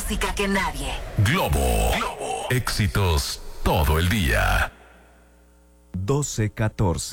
música que nadie. Globo. Éxitos todo el día. 12:14.